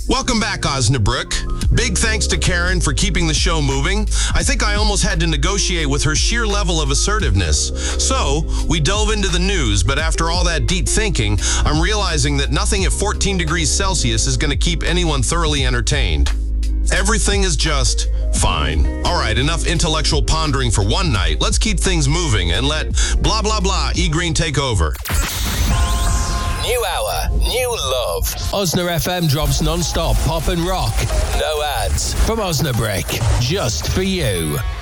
Welcome back, Osnabrück. Big thanks to Karen for keeping the show moving. I think I almost had to negotiate with her sheer level of assertiveness. So, we dove into the news, but after all that deep thinking, I'm realizing that nothing at 14 degrees Celsius is going to keep anyone thoroughly entertained. Everything is just fine. All right, enough intellectual pondering for one night. Let's keep things moving and let blah, blah, blah E-Green take over. New hour, new love. Osna FM drops non-stop pop and rock. No ads. From Osnabrück, just for you.